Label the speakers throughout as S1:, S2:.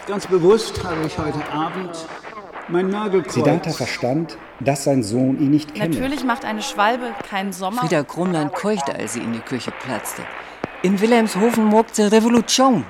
S1: Ganz bewusst habe ich heute Abend mein Nagelkreuz.
S2: Siddhartha verstand, dass sein Sohn ihn nicht kenne.
S3: Natürlich macht eine Schwalbe keinen Sommer.
S4: Frieda Krumland keuchte, als sie in die Küche platzte. In Wilhelmshoven murkte Revolution.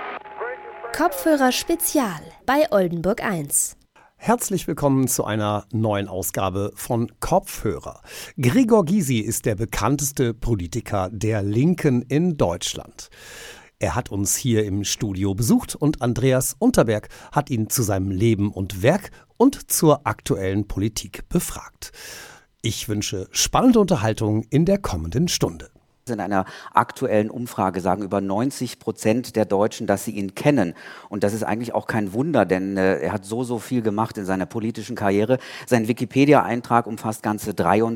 S5: Kopfhörer Spezial bei Oldenburg 1.
S6: Herzlich willkommen zu einer neuen Ausgabe von Kopfhörer. Gregor Gysi ist der bekannteste Politiker der Linken in Deutschland. Er hat uns hier im Studio besucht und Andreas Unterberg hat ihn zu seinem Leben und Werk und zur aktuellen Politik befragt. Ich wünsche spannende Unterhaltung in der kommenden Stunde.
S7: In einer aktuellen Umfrage sagen über 90% der Deutschen, dass sie ihn kennen. Und das ist eigentlich auch kein Wunder, denn er hat so viel gemacht in seiner politischen Karriere. Sein Wikipedia-Eintrag umfasst ganze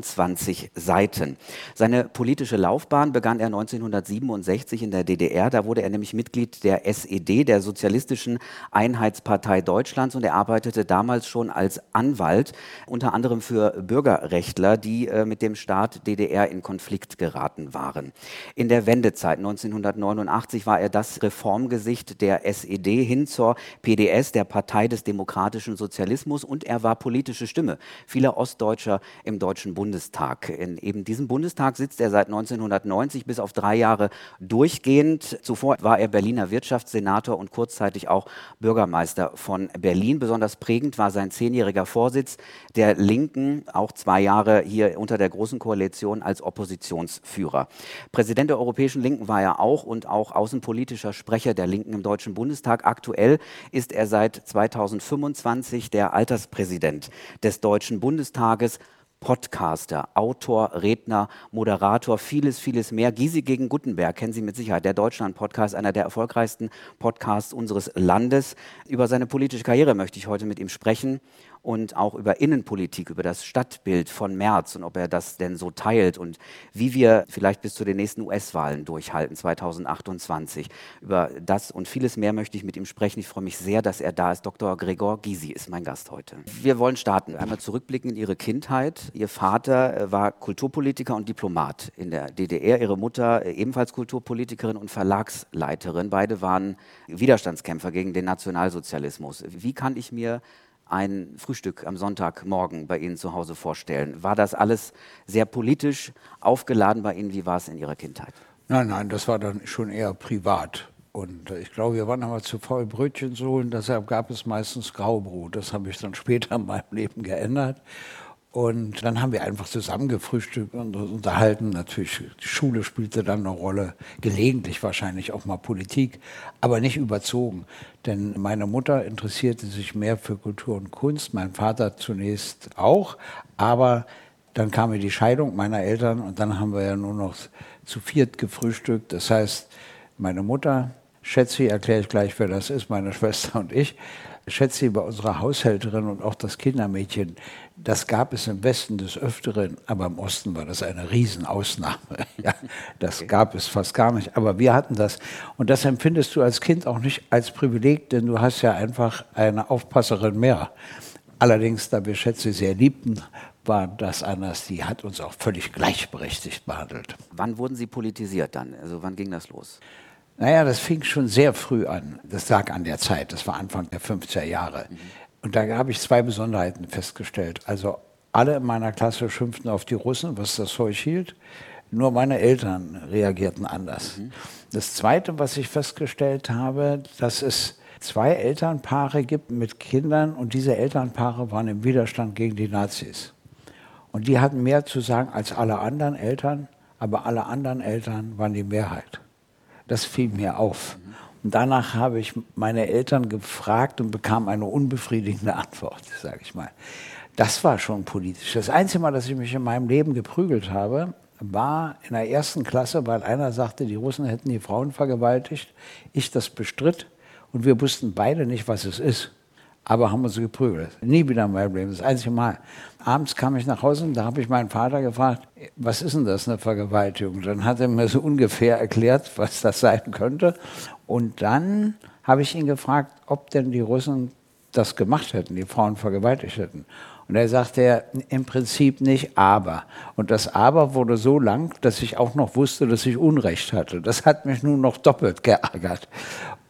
S7: 23 Seiten. Seine politische Laufbahn begann er 1967 in der DDR. Da wurde er nämlich Mitglied der SED, der Sozialistischen Einheitspartei Deutschlands. Und er arbeitete damals schon als Anwalt, unter anderem für Bürgerrechtler, die mit dem Staat DDR in Konflikt geraten waren. In der Wendezeit 1989 war er das Reformgesicht der SED hin zur PDS, der Partei des demokratischen Sozialismus, und er war politische Stimme vieler Ostdeutscher im Deutschen Bundestag. In eben diesem Bundestag sitzt er seit 1990 bis auf 3 Jahre durchgehend. Zuvor war er Berliner Wirtschaftssenator und kurzzeitig auch Bürgermeister von Berlin. Besonders prägend war sein 10-jähriger Vorsitz der Linken, auch 2 Jahre hier unter der Großen Koalition als Oppositionsführer. Präsident der Europäischen Linken war er auch und auch außenpolitischer Sprecher der Linken im Deutschen Bundestag. Aktuell ist er seit 2025 der Alterspräsident des Deutschen Bundestages, Podcaster, Autor, Redner, Moderator, vieles mehr. Gysi gegen Gutenberg kennen Sie mit Sicherheit, der Deutschland-Podcast, einer der erfolgreichsten Podcasts unseres Landes. Über seine politische Karriere möchte ich heute mit ihm sprechen und auch über Innenpolitik, über das Stadtbild von Merz und ob er das denn so teilt und wie wir vielleicht bis zu den nächsten US-Wahlen durchhalten, 2028. Über das und vieles mehr möchte ich mit ihm sprechen. Ich freue mich sehr, dass er da ist. Dr. Gregor Gysi ist mein Gast heute. Wir wollen starten. Einmal zurückblicken in Ihre Kindheit. Ihr Vater war Kulturpolitiker und Diplomat in der DDR. Ihre Mutter ebenfalls Kulturpolitikerin und Verlagsleiterin. Beide waren Widerstandskämpfer gegen den Nationalsozialismus. Wie kann ich mir ein Frühstück am Sonntagmorgen bei Ihnen zu Hause vorstellen? War das alles sehr politisch aufgeladen bei Ihnen? Wie war es in Ihrer Kindheit?
S8: Nein, das war dann schon eher privat. Und ich glaube, wir waren aber zu faul, Brötchen zu holen. Deshalb gab es meistens Graubrot. Das habe ich dann später in meinem Leben geändert. Und dann haben wir einfach zusammen gefrühstückt und uns unterhalten. Natürlich, die Schule spielte dann eine Rolle, gelegentlich wahrscheinlich auch mal Politik, aber nicht überzogen. Denn meine Mutter interessierte sich mehr für Kultur und Kunst, mein Vater zunächst auch. Aber dann kam mir die Scheidung meiner Eltern und dann haben wir ja nur noch zu viert gefrühstückt. Das heißt, meine Mutter, Schätzi, erkläre ich gleich, wer das ist, meine Schwester und ich. Schätzi war unsere Haushälterin und auch das Kindermädchen. Das gab es im Westen des Öfteren, aber im Osten war das eine Riesenausnahme. Ja, das gab es fast gar nicht, aber wir hatten das. Und das empfindest du als Kind auch nicht als Privileg, denn du hast ja einfach eine Aufpasserin mehr. Allerdings, da wir Schätzi sehr liebten, war das anders. Die hat uns auch völlig gleichberechtigt behandelt.
S7: Wann wurden Sie politisiert dann? Also wann ging das los?
S8: Naja, das fing schon sehr früh an. Das lag an der Zeit. Das war Anfang der 50er Jahre. Und da habe ich 2 Besonderheiten festgestellt. Also alle in meiner Klasse schimpften auf die Russen, was das Zeug hielt. Nur meine Eltern reagierten anders. Das Zweite, was ich festgestellt habe, dass es 2 Elternpaare gibt mit Kindern. Und diese Elternpaare waren im Widerstand gegen die Nazis. Und die hatten mehr zu sagen als alle anderen Eltern. Aber alle anderen Eltern waren die Mehrheit. Das fiel mir auf. Und danach habe ich meine Eltern gefragt und bekam eine unbefriedigende Antwort, sage ich mal. Das war schon politisch. Das einzige Mal, dass ich mich in meinem Leben geprügelt habe, war in der 1. Klasse, weil einer sagte, die Russen hätten die Frauen vergewaltigt. Ich das bestritt und wir wussten beide nicht, was es ist. Aber haben uns geprügelt. Nie wieder in meinem Leben, das einzige Mal. Abends kam ich nach Hause und da habe ich meinen Vater gefragt, was ist denn das, eine Vergewaltigung? Dann hat er mir so ungefähr erklärt, was das sein könnte. Und dann habe ich ihn gefragt, ob denn die Russen das gemacht hätten, die Frauen vergewaltigt hätten. Und er sagte, im Prinzip nicht, aber. Und das Aber wurde so lang, dass ich auch noch wusste, dass ich Unrecht hatte. Das hat mich nun noch doppelt geärgert.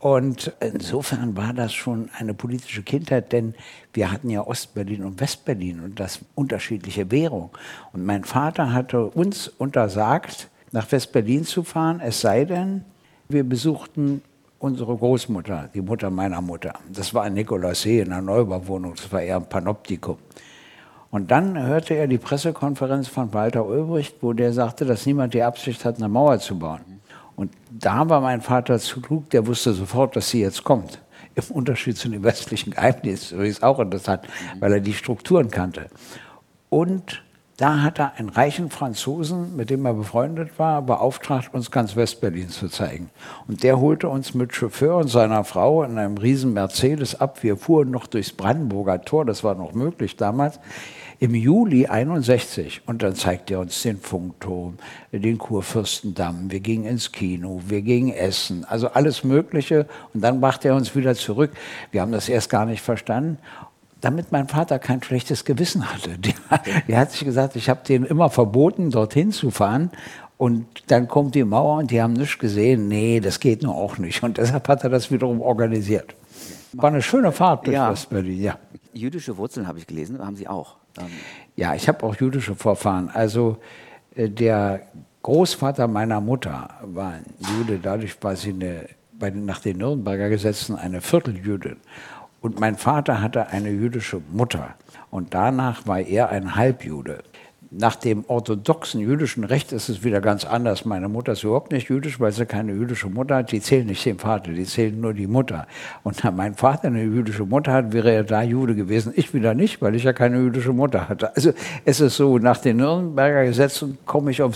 S8: Und insofern war das schon eine politische Kindheit, denn wir hatten ja Ostberlin und Westberlin und das unterschiedliche Währung. Und mein Vater hatte uns untersagt, nach Westberlin zu fahren, es sei denn, wir besuchten unsere Großmutter, die Mutter meiner Mutter. Das war in Nikolassee in einer Neubauwohnung, das war eher ein Panoptikum. Und dann hörte er die Pressekonferenz von Walter Ulbricht, wo der sagte, dass niemand die Absicht hat, eine Mauer zu bauen. Und da war mein Vater zu klug, der wusste sofort, dass sie jetzt kommt. Im Unterschied zu den westlichen Geheimdiensten, übrigens auch interessant, weil er die Strukturen kannte. Und da hat er einen reichen Franzosen, mit dem er befreundet war, beauftragt, uns ganz Westberlin zu zeigen. Und der holte uns mit Chauffeur und seiner Frau in einem riesen Mercedes ab. Wir fuhren noch durchs Brandenburger Tor, das war noch möglich damals, im Juli 61. Und dann zeigte er uns den Funkturm, den Kurfürstendamm, wir gingen ins Kino, wir gingen essen, also alles Mögliche. Und dann brachte er uns wieder zurück. Wir haben das erst gar nicht verstanden. Damit mein Vater kein schlechtes Gewissen hatte. Der hat sich gesagt, ich habe denen immer verboten, dorthin zu fahren. Und dann kommt die Mauer und die haben nichts gesehen. Nee, das geht nur auch nicht. Und deshalb hat er das wiederum organisiert. War eine schöne Fahrt durch Westberlin, ja.
S7: Jüdische Wurzeln habe ich gelesen, haben Sie auch?
S8: Ja, ich habe auch jüdische Vorfahren. Also der Großvater meiner Mutter war ein Jude. Dadurch war sie nach den Nürnberger Gesetzen eine Vierteljüdin. Und mein Vater hatte eine jüdische Mutter und danach war er ein Halbjude. Nach dem orthodoxen jüdischen Recht ist es wieder ganz anders. Meine Mutter ist überhaupt nicht jüdisch, weil sie keine jüdische Mutter hat. Die zählen nicht den Vater, die zählen nur die Mutter. Und da mein Vater eine jüdische Mutter hat, wäre er da Jude gewesen. Ich wieder nicht, weil ich ja keine jüdische Mutter hatte. Also es ist so, nach den Nürnberger Gesetzen komme ich auf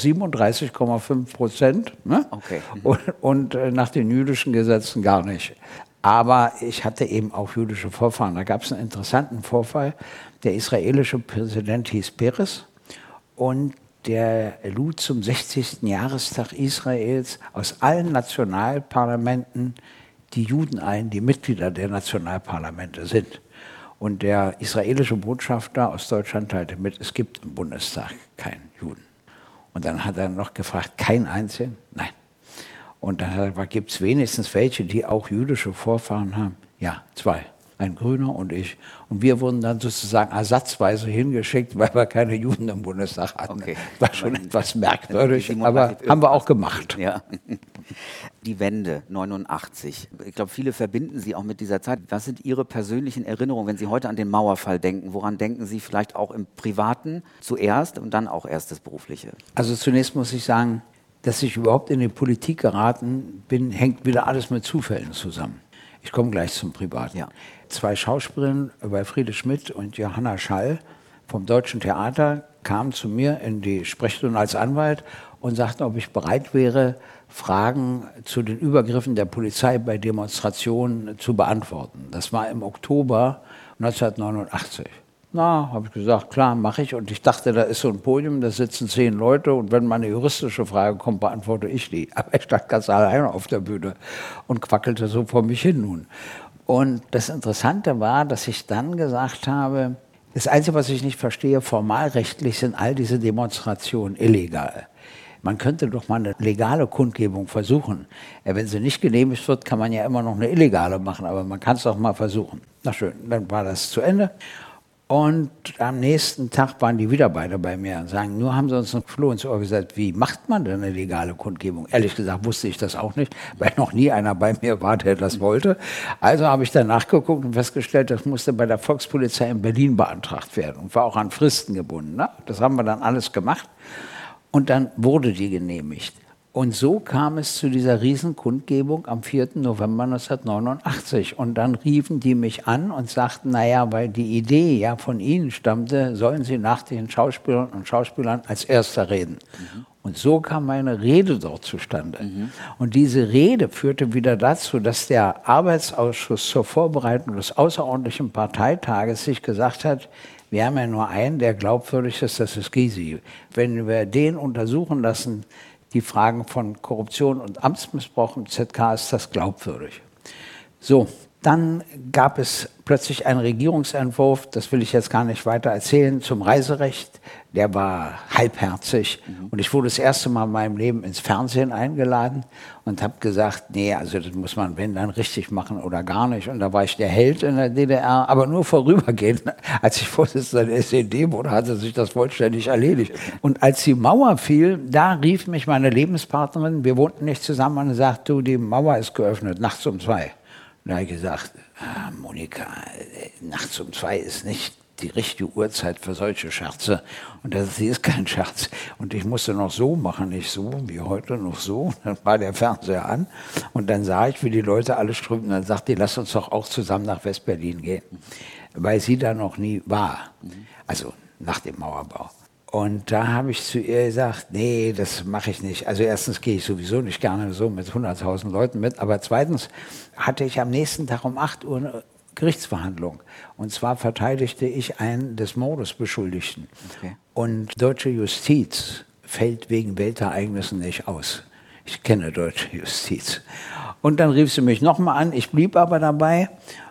S8: 37,5%. Ne?
S7: Okay.
S8: Und nach den jüdischen Gesetzen gar nicht. Aber ich hatte eben auch jüdische Vorfahren. Da gab es einen interessanten Vorfall. Der israelische Präsident hieß Peres und der lud zum 60. Jahrestag Israels aus allen Nationalparlamenten die Juden ein, die Mitglieder der Nationalparlamente sind. Und der israelische Botschafter aus Deutschland teilte mit, es gibt im Bundestag keinen Juden. Und dann hat er noch gefragt, keinen einzigen? Nein. Und dann hat er gesagt, gibt es wenigstens welche, die auch jüdische Vorfahren haben? Ja, 2. Ein Grüner und ich. Und wir wurden dann sozusagen ersatzweise hingeschickt, weil wir keine Juden im Bundestag hatten. Okay. War schon etwas merkwürdig, aber haben wir auch gemacht.
S7: Ja. Die Wende 89. Ich glaube, viele verbinden Sie auch mit dieser Zeit. Was sind Ihre persönlichen Erinnerungen, wenn Sie heute an den Mauerfall denken? Woran denken Sie vielleicht auch im Privaten zuerst und dann auch erst das Berufliche?
S8: Also zunächst muss ich sagen, dass ich überhaupt in die Politik geraten bin, hängt wieder alles mit Zufällen zusammen. Ich komme gleich zum Privaten. Ja. 2 Schauspielerinnen, Wilfriede Schmidt und Johanna Schall vom Deutschen Theater, kamen zu mir in die Sprechstunde als Anwalt und sagten, ob ich bereit wäre, Fragen zu den Übergriffen der Polizei bei Demonstrationen zu beantworten. Das war im Oktober 1989. Na, habe ich gesagt, klar, mache ich. Und ich dachte, da ist so ein Podium, da sitzen 10 Leute und wenn mal eine juristische Frage kommt, beantworte ich die. Aber ich stand ganz alleine auf der Bühne und quackelte so vor mich hin nun. Und das Interessante war, dass ich dann gesagt habe, das Einzige, was ich nicht verstehe, formalrechtlich sind all diese Demonstrationen illegal. Man könnte doch mal eine legale Kundgebung versuchen. Ja, wenn sie nicht genehmigt wird, kann man ja immer noch eine illegale machen, aber man kann es doch mal versuchen. Na schön, dann war das zu Ende. Und am nächsten Tag waren die wieder beide bei mir und sagen, nur haben sie uns einen Floh ins Ohr gesagt, wie macht man denn eine legale Kundgebung? Ehrlich gesagt wusste ich das auch nicht, weil noch nie einer bei mir war, der das wollte. Also habe ich dann nachgeguckt und festgestellt, das musste bei der Volkspolizei in Berlin beantragt werden und war auch an Fristen gebunden. Ne? Das haben wir dann alles gemacht und dann wurde die genehmigt. Und so kam es zu dieser Riesenkundgebung am 4. November 1989. Und dann riefen die mich an und sagten, naja, weil die Idee ja von Ihnen stammte, sollen Sie nach den Schauspielern und Schauspielern als Erster reden. Und so kam meine Rede dort zustande. Und diese Rede führte wieder dazu, dass der Arbeitsausschuss zur Vorbereitung des außerordentlichen Parteitages sich gesagt hat, wir haben ja nur einen, der glaubwürdig ist, das ist Gysi. Wenn wir den untersuchen lassen, die Fragen von Korruption und Amtsmissbrauch im ZK, ist das glaubwürdig. So, Dann gab es plötzlich einen Regierungsentwurf, das will ich jetzt gar nicht weiter erzählen, zum Reiserecht. Der war halbherzig. Und ich wurde das erste Mal in meinem Leben ins Fernsehen eingeladen und habe gesagt, nee, also das muss man, wenn, dann richtig machen oder gar nicht. Und da war ich der Held in der DDR, aber nur vorübergehend. Als ich Vorsitzender der SED wurde, hatte sich das vollständig erledigt. Und als die Mauer fiel, da rief mich meine Lebenspartnerin, wir wohnten nicht zusammen, und sagte, du, die Mauer ist geöffnet, nachts um 2. Da habe ich gesagt, Monika, nachts um 2 ist nicht die richtige Uhrzeit für solche Scherze. Und sie ist kein Scherz. Und ich musste noch so machen, nicht so wie heute, noch so. Dann war der Fernseher an und dann sah ich, wie die Leute alle strömten. Dann sagte die, lass uns doch auch zusammen nach West-Berlin gehen, weil sie da noch nie war. Also nach dem Mauerbau. Und da habe ich zu ihr gesagt, nee, das mache ich nicht. Also erstens gehe ich sowieso nicht gerne so mit 100.000 Leuten mit, aber zweitens hatte ich am nächsten Tag um 8 Uhr eine Gerichtsverhandlung. Und zwar verteidigte ich einen des Mordes Beschuldigten. Okay. Und deutsche Justiz fällt wegen Weltereignissen nicht aus. Ich kenne deutsche Justiz. Und dann rief sie mich nochmal an, ich blieb aber dabei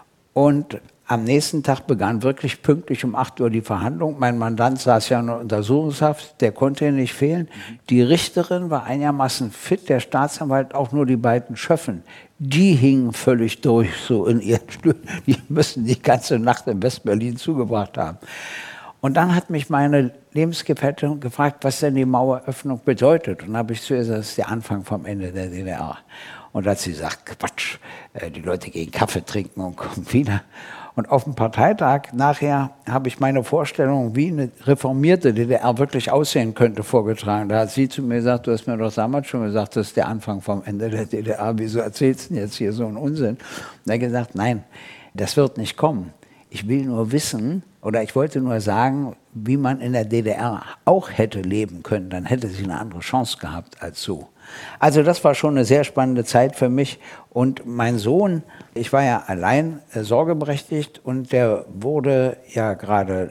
S8: und am nächsten Tag begann wirklich pünktlich um 8 Uhr die Verhandlung. Mein Mandant saß ja in Untersuchungshaft, der konnte nicht fehlen. Die Richterin war einigermaßen fit, der Staatsanwalt auch, nur die beiden Schöffen. Die hingen völlig durch, so in ihren Stühlen. Die müssen die ganze Nacht in West-Berlin zugebracht haben. Und dann hat mich meine Lebensgefährtin gefragt, was denn die Maueröffnung bedeutet. Und dann habe ich zu ihr gesagt, das ist der Anfang vom Ende der DDR. Und da hat sie gesagt, Quatsch, die Leute gehen Kaffee trinken und kommen wieder. Und auf dem Parteitag nachher habe ich meine Vorstellung, wie eine reformierte DDR wirklich aussehen könnte, vorgetragen. Da hat sie zu mir gesagt, du hast mir doch damals schon gesagt, das ist der Anfang vom Ende der DDR. Wieso erzählst du denn jetzt hier so einen Unsinn? Und er hat gesagt, nein, das wird nicht kommen. Ich will nur wissen, oder ich wollte nur sagen, wie man in der DDR auch hätte leben können. Dann hätte sie eine andere Chance gehabt als so. Also das war schon eine sehr spannende Zeit für mich. Und mein Sohn, ich war ja allein sorgeberechtigt und der wurde ja gerade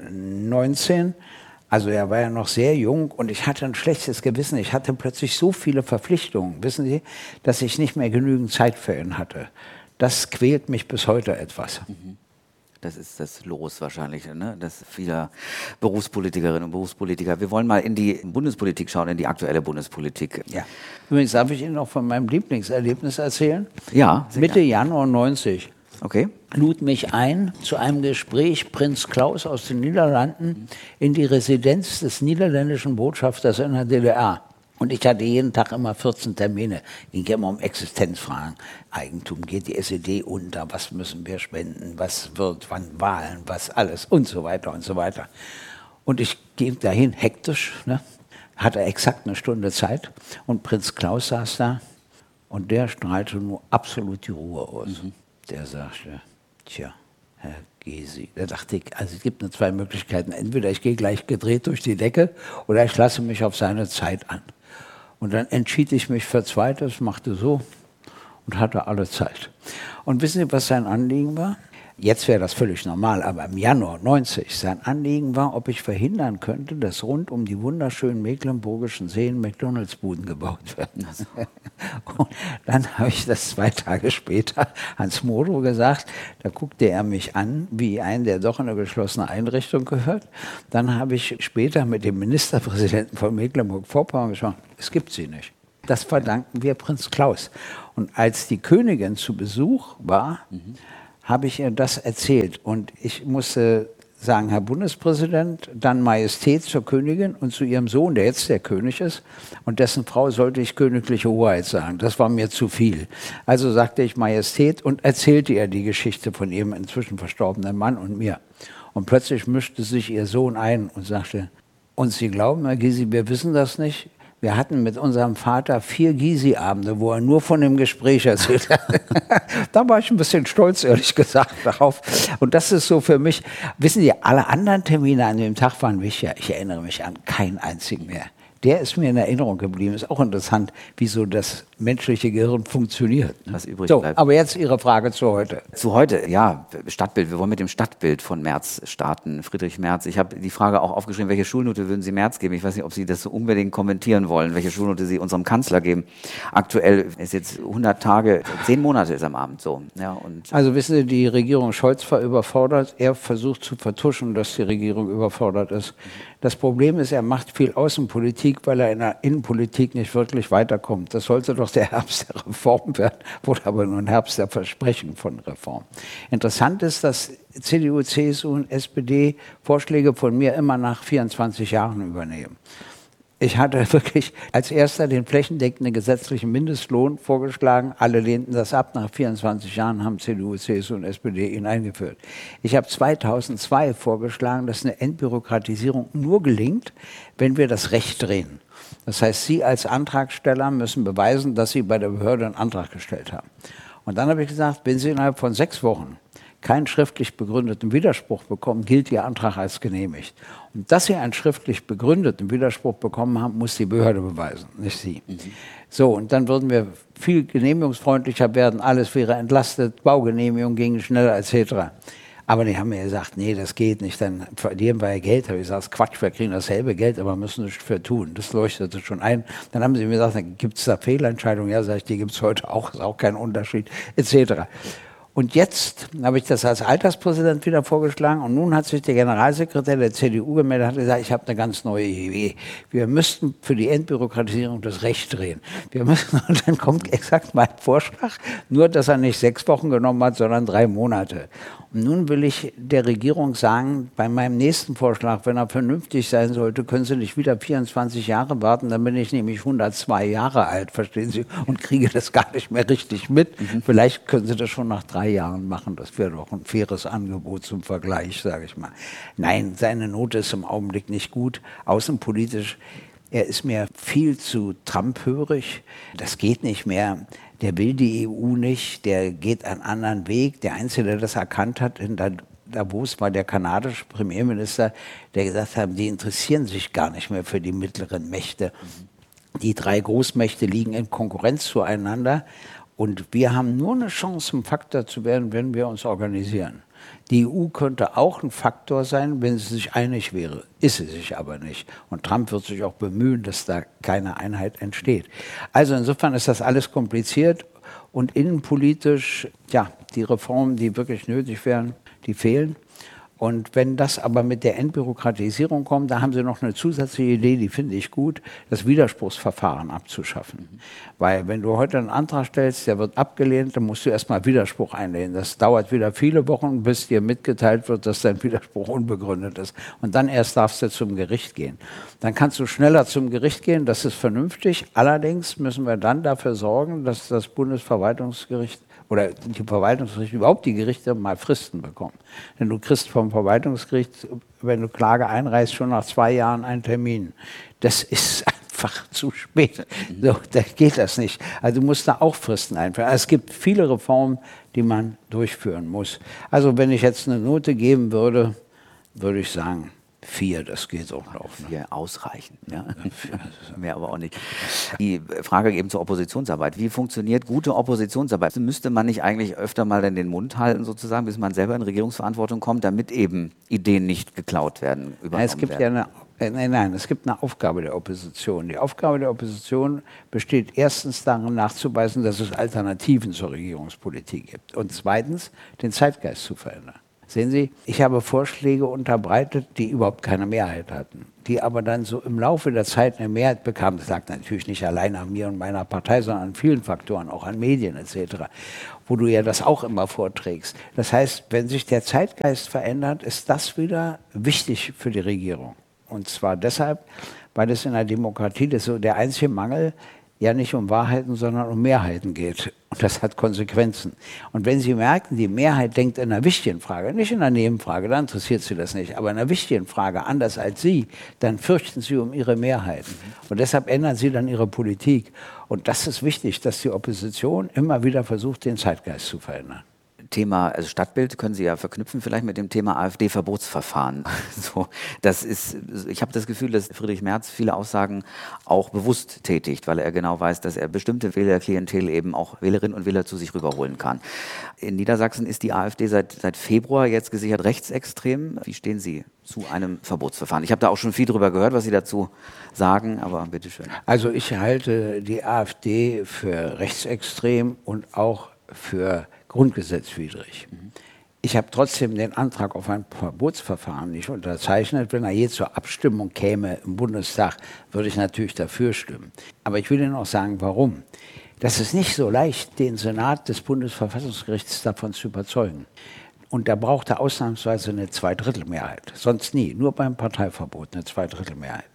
S8: 19. Also er war ja noch sehr jung und ich hatte ein schlechtes Gewissen. Ich hatte plötzlich so viele Verpflichtungen, wissen Sie, dass ich nicht mehr genügend Zeit für ihn hatte. Das quält mich bis heute etwas.
S7: Das ist das Los wahrscheinlich, ne? Das vieler Berufspolitikerinnen und Berufspolitiker. Wir wollen mal in die Bundespolitik schauen, in die aktuelle Bundespolitik.
S8: Ja. Übrigens, darf ich Ihnen noch von meinem Lieblingserlebnis erzählen?
S7: Ja.
S8: Mitte Januar 90.
S7: Okay.
S8: Lud mich ein zu einem Gespräch Prinz Klaus aus den Niederlanden in die Residenz des niederländischen Botschafters in der DDR. Und ich hatte jeden Tag immer 14 Termine. Ging immer um Existenzfragen. Eigentum, geht die SED unter? Was müssen wir spenden? Was wird, wann Wahlen? Was alles? Und so weiter und so weiter. Und ich ging dahin hektisch, ne? Hatte exakt eine Stunde Zeit. Und Prinz Klaus saß da und der strahlte nur absolut die Ruhe aus. Der sagte, tja, Herr Gysi. Da dachte ich, also es gibt nur zwei Möglichkeiten. Entweder ich gehe gleich gedreht durch die Decke oder ich lasse mich auf seine Zeit an. Und dann entschied ich mich für Zweites, machte so und hatte alle Zeit. Und wissen Sie, was sein Anliegen war? Jetzt wäre das völlig normal, aber im Januar 90, sein Anliegen war, ob ich verhindern könnte, dass rund um die wunderschönen mecklenburgischen Seen McDonalds-Buden gebaut werden. Und dann habe ich das 2 Tage später Hans Modrow gesagt. Da guckte er mich an, wie einen, der doch in eine geschlossene Einrichtung gehört. Dann habe ich später mit dem Ministerpräsidenten von Mecklenburg-Vorpommern gesprochen. Es gibt sie nicht. Das verdanken wir Prinz Klaus. Und als die Königin zu Besuch war, habe ich ihr das erzählt. Und ich musste sagen, Herr Bundespräsident, dann Majestät zur Königin und zu ihrem Sohn, der jetzt der König ist. Und dessen Frau sollte ich königliche Hoheit sagen. Das war mir zu viel. Also sagte ich Majestät und erzählte ihr die Geschichte von ihrem inzwischen verstorbenen Mann und mir. Und plötzlich mischte sich ihr Sohn ein und sagte, und Sie glauben, Herr Gysi, wir wissen das nicht? Wir hatten mit unserem Vater 4 Gysi-Abende, wo er nur von dem Gespräch erzählt hat. Da war ich ein bisschen stolz, ehrlich gesagt, darauf. Und das ist so für mich, wissen Sie, alle anderen Termine an dem Tag waren wichtiger. Ich erinnere mich an keinen einzigen mehr. Der ist mir in Erinnerung geblieben. Ist auch interessant, wie so das menschliche Gehirn funktioniert. Ne?
S7: Was übrig
S8: so,
S7: bleibt.
S8: aber jetzt Ihre Frage zu heute.
S7: Zu heute, ja, Stadtbild. Wir wollen mit dem Stadtbild von Merz starten. Friedrich Merz. Ich habe die Frage auch aufgeschrieben, welche Schulnote würden Sie Merz geben? Ich weiß nicht, ob Sie das so unbedingt kommentieren wollen, welche Schulnote Sie unserem Kanzler geben. Aktuell ist jetzt 100 Tage, 10 Monate ist am Abend so. Ja, und
S8: Also wissen Sie, die Regierung Scholz war überfordert. Er versucht zu vertuschen, dass die Regierung überfordert ist. Das Problem ist, er macht viel Außenpolitik, weil er in der Innenpolitik nicht wirklich weiterkommt. Das sollte doch der Herbst der Reform werden, wurde aber nur ein Herbst der Versprechen von Reform. Interessant ist, dass CDU, CSU und SPD Vorschläge von mir immer nach 24 Jahren übernehmen. Ich hatte wirklich als erster den flächendeckenden gesetzlichen Mindestlohn vorgeschlagen. Alle lehnten das ab. Nach 24 Jahren haben CDU, CSU und SPD ihn eingeführt. Ich habe 2002 vorgeschlagen, dass eine Entbürokratisierung nur gelingt, wenn wir das Recht drehen. Das heißt, Sie als Antragsteller müssen beweisen, dass Sie bei der Behörde einen Antrag gestellt haben. Und dann habe ich gesagt, wenn Sie innerhalb von 6 Wochen keinen schriftlich begründeten Widerspruch bekommen, gilt Ihr Antrag als genehmigt. Und dass Sie einen schriftlich begründeten Widerspruch bekommen haben, muss die Behörde beweisen, nicht Sie. So, und dann würden wir viel genehmigungsfreundlicher werden, alles wäre entlastet, Baugenehmigung ging schneller etc. Aber die haben mir gesagt, nee, das geht nicht, dann verlieren wir ja Geld. Da habe ich gesagt, Quatsch, wir kriegen dasselbe Geld, aber müssen nichts für tun. Das leuchtete schon ein. Dann haben sie mir gesagt, gibt es da Fehlentscheidungen? Ja, sag ich, die gibt es heute auch, ist auch kein Unterschied, etc. Und jetzt habe ich das als Alterspräsident wieder vorgeschlagen und nun hat sich der Generalsekretär der CDU gemeldet und hat gesagt, ich habe eine ganz neue Idee. Wir müssten für die Entbürokratisierung das Recht drehen. Wir müssen, und dann kommt exakt mein Vorschlag, nur dass er nicht 6 Wochen genommen hat, sondern 3 Monate. Und nun will ich der Regierung sagen, bei meinem nächsten Vorschlag, wenn er vernünftig sein sollte, können Sie nicht wieder 24 Jahre warten, dann bin ich nämlich 102 Jahre alt, verstehen Sie, und kriege das gar nicht mehr richtig mit. Vielleicht können Sie das schon nach 3 Jahren machen, das wäre doch ein faires Angebot zum Vergleich, sage ich mal. Nein, seine Note ist im Augenblick nicht gut, außenpolitisch. Er ist mir viel zu Trump-hörig, das geht nicht mehr. Der will die EU nicht, der geht einen anderen Weg. Der Einzige, der das erkannt hat, in Davos war der kanadische Premierminister, der gesagt hat, die interessieren sich gar nicht mehr für die mittleren Mächte. Die 3 Großmächte liegen in Konkurrenz zueinander und wir haben nur eine Chance, ein Faktor zu werden, wenn wir uns organisieren. Die EU könnte auch ein Faktor sein, wenn sie sich einig wäre. Ist sie sich aber nicht. Und Trump wird sich auch bemühen, dass da keine Einheit entsteht. Also insofern ist das alles kompliziert und innenpolitisch, ja, die Reformen, die wirklich nötig wären, die fehlen. Und wenn das aber mit der Entbürokratisierung kommt, da haben sie noch eine zusätzliche Idee, die finde ich gut, das Widerspruchsverfahren abzuschaffen. Weil wenn du heute einen Antrag stellst, der wird abgelehnt, dann musst du erstmal Widerspruch einlehnen. Das dauert wieder viele Wochen, bis dir mitgeteilt wird, dass dein Widerspruch unbegründet ist. Und dann erst darfst du zum Gericht gehen. Dann kannst du schneller zum Gericht gehen, das ist vernünftig. Allerdings müssen wir dann dafür sorgen, dass das Bundesverwaltungsgericht oder die Verwaltungsgerichte, überhaupt die Gerichte mal Fristen bekommen. Denn du kriegst vom Verwaltungsgericht, wenn du Klage einreichst, schon nach 2 Jahren einen Termin. Das ist einfach zu spät. So, da geht das nicht. Also du musst da auch Fristen einführen. Es gibt viele Reformen, die man durchführen muss. Also wenn ich jetzt eine Note geben würde, würde ich sagen, 4, das geht auch noch.
S7: 4 ausreichend, ja. Mehr aber auch nicht. Die Frage eben zur Oppositionsarbeit. Wie funktioniert gute Oppositionsarbeit? Müsste man nicht eigentlich öfter mal dann den Mund halten, sozusagen, bis man selber in Regierungsverantwortung kommt, damit eben Ideen nicht geklaut werden, übernommen
S8: es gibt
S7: werden?
S8: Es gibt eine Aufgabe der Opposition. Die Aufgabe der Opposition besteht erstens darin, nachzuweisen, dass es Alternativen zur Regierungspolitik gibt. Und zweitens, den Zeitgeist zu verändern. Sehen Sie, ich habe Vorschläge unterbreitet, die überhaupt keine Mehrheit hatten, die aber dann so im Laufe der Zeit eine Mehrheit bekamen. Das lag natürlich nicht allein an mir und meiner Partei, sondern an vielen Faktoren, auch an Medien etc., wo du ja das auch immer vorträgst. Das heißt, wenn sich der Zeitgeist verändert, ist das wieder wichtig für die Regierung. Und zwar deshalb, weil es in der Demokratie, das ist so der einzige Mangel, ja nicht um Wahrheiten, sondern um Mehrheiten geht. Und das hat Konsequenzen. Und wenn Sie merken, die Mehrheit denkt in einer wichtigen Frage, nicht in einer Nebenfrage, dann interessiert Sie das nicht, aber in einer wichtigen Frage anders als Sie, dann fürchten Sie um Ihre Mehrheiten. Und deshalb ändern Sie dann Ihre Politik. Und das ist wichtig, dass die Opposition immer wieder versucht, den Zeitgeist zu verändern.
S7: Thema, also Stadtbild können Sie ja verknüpfen vielleicht mit dem Thema AfD-Verbotsverfahren. So, ich habe das Gefühl, dass Friedrich Merz viele Aussagen auch bewusst tätigt, weil er genau weiß, dass er bestimmte Wählerklientel eben auch Wählerinnen und Wähler zu sich rüberholen kann. In Niedersachsen ist die AfD seit Februar jetzt gesichert rechtsextrem. Wie stehen Sie zu einem Verbotsverfahren? Ich habe da auch schon viel drüber gehört, was Sie dazu sagen, aber bitteschön.
S8: Also ich halte die AfD für rechtsextrem und auch für grundgesetzwidrig. Ich habe trotzdem den Antrag auf ein Verbotsverfahren nicht unterzeichnet. Wenn er je zur Abstimmung käme im Bundestag, würde ich natürlich dafür stimmen. Aber ich will Ihnen auch sagen, warum. Das ist nicht so leicht, den Senat des Bundesverfassungsgerichts davon zu überzeugen. Und da braucht er ausnahmsweise eine Zweidrittelmehrheit. Sonst nie, nur beim Parteiverbot eine Zweidrittelmehrheit.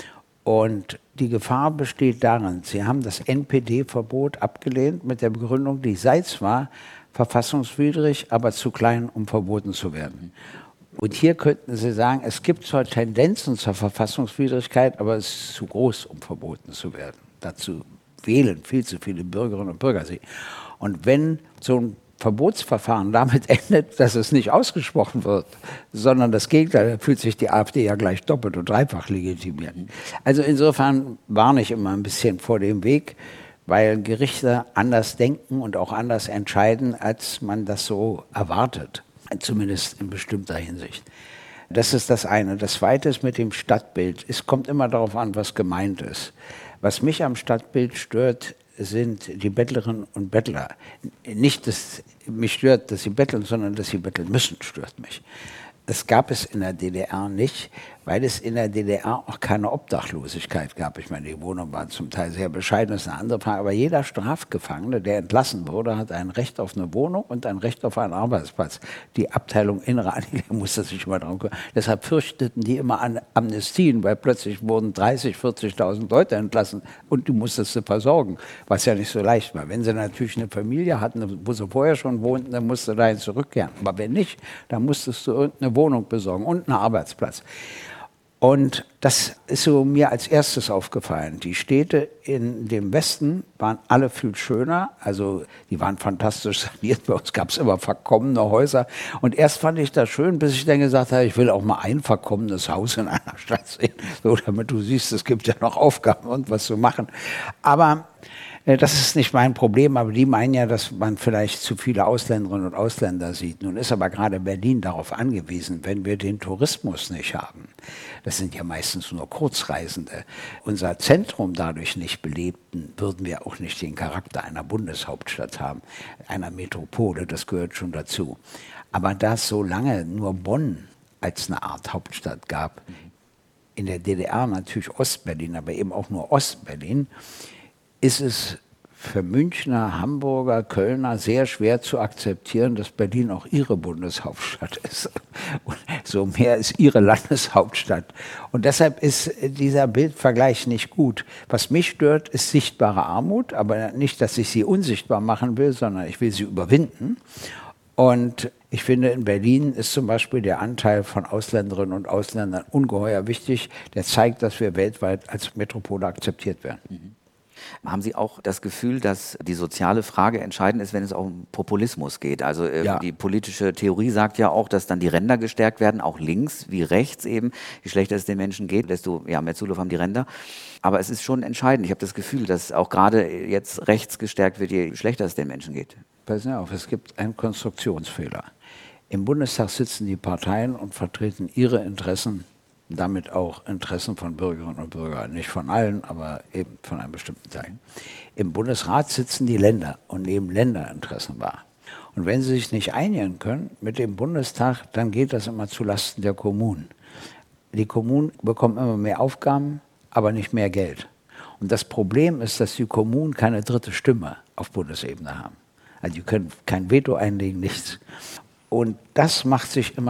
S8: Und die Gefahr besteht darin, Sie haben das NPD-Verbot abgelehnt mit der Begründung, die sei zwar verfassungswidrig, aber zu klein, um verboten zu werden. Und hier könnten Sie sagen, es gibt zwar Tendenzen zur Verfassungswidrigkeit, aber es ist zu groß, um verboten zu werden. Dazu wählen viel zu viele Bürgerinnen und Bürger sie. Und wenn so ein Verbotsverfahren damit endet, dass es nicht ausgesprochen wird, sondern das Gegenteil, da fühlt sich die AfD ja gleich doppelt und dreifach legitimiert. Also insofern warne ich immer ein bisschen vor dem Weg, weil Gerichte anders denken und auch anders entscheiden, als man das so erwartet, zumindest in bestimmter Hinsicht. Das ist das eine. Das zweite ist mit dem Stadtbild. Es kommt immer darauf an, was gemeint ist. Was mich am Stadtbild stört, sind die Bettlerinnen und Bettler. Nicht, dass mich stört, dass sie betteln, sondern dass sie betteln müssen, stört mich. Das gab es in der DDR nicht, weil es in der DDR auch keine Obdachlosigkeit gab. Ich meine, die Wohnungen waren zum Teil sehr bescheiden, das ist eine andere Frage. Aber jeder Strafgefangene, der entlassen wurde, hat ein Recht auf eine Wohnung und ein Recht auf einen Arbeitsplatz. Die Abteilung Innere Angelegenheiten musste sich immer darum kümmern. Deshalb fürchteten die immer an Amnestien, weil plötzlich wurden 30.000, 40.000 Leute entlassen und du musstest sie versorgen, was ja nicht so leicht war. Wenn sie natürlich eine Familie hatten, wo sie vorher schon wohnten, dann musst du dahin zurückkehren. Aber wenn nicht, dann musstest du irgendeine Wohnung besorgen und einen Arbeitsplatz. Und das ist so mir als erstes aufgefallen. Die Städte in dem Westen waren alle viel schöner, also die waren fantastisch saniert, bei uns gab es immer verkommene Häuser. Und erst fand ich das schön, bis ich dann gesagt habe, ich will auch mal ein verkommenes Haus in einer Stadt sehen, so damit du siehst, es gibt ja noch Aufgaben und was zu machen. Aber das ist nicht mein Problem, aber die meinen ja, dass man vielleicht zu viele Ausländerinnen und Ausländer sieht. Nun ist aber gerade Berlin darauf angewiesen, wenn wir den Tourismus nicht haben, das sind ja meistens nur Kurzreisende, unser Zentrum dadurch nicht belebten, würden wir auch nicht den Charakter einer Bundeshauptstadt haben, einer Metropole, das gehört schon dazu. Aber da es so lange nur Bonn als eine Art Hauptstadt gab, in der DDR natürlich Ostberlin, aber eben auch nur Ostberlin, ist es für Münchner, Hamburger, Kölner sehr schwer zu akzeptieren, dass Berlin auch ihre Bundeshauptstadt ist. Und so mehr ist ihre Landeshauptstadt. Und deshalb ist dieser Bildvergleich nicht gut. Was mich stört, ist sichtbare Armut, aber nicht, dass ich sie unsichtbar machen will, sondern ich will sie überwinden. Und ich finde, in Berlin ist zum Beispiel der Anteil von Ausländerinnen und Ausländern ungeheuer wichtig. Der zeigt, dass wir weltweit als Metropole akzeptiert werden.
S7: Haben Sie auch das Gefühl, dass die soziale Frage entscheidend ist, wenn es um Populismus geht? Also
S8: Ja.
S7: Die politische Theorie sagt ja auch, dass dann die Ränder gestärkt werden, auch links wie rechts eben. Je schlechter es den Menschen geht, desto mehr Zulauf haben die Ränder. Aber es ist schon entscheidend. Ich habe das Gefühl, dass auch gerade jetzt rechts gestärkt wird, je schlechter es den Menschen geht.
S8: Passen Sie auf, es gibt einen Konstruktionsfehler. Im Bundestag sitzen die Parteien und vertreten ihre Interessen, damit auch Interessen von Bürgerinnen und Bürgern. Nicht von allen, aber eben von einem bestimmten Teil. Im Bundesrat sitzen die Länder und nehmen Länderinteressen wahr. Und wenn sie sich nicht einigen können mit dem Bundestag, dann geht das immer zulasten der Kommunen. Die Kommunen bekommen immer mehr Aufgaben, aber nicht mehr Geld. Und das Problem ist, dass die Kommunen keine dritte Stimme auf Bundesebene haben. Also die können kein Veto einlegen, nichts. Und das macht sich immer